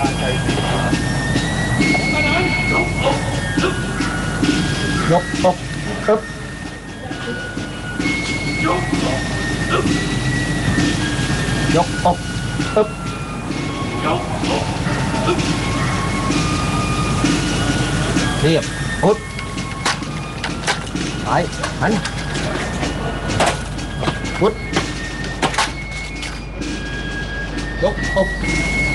ยกอกปึ๊บยกอกปึ๊บเรียบปึ๊บไปหันปึ๊บยกอก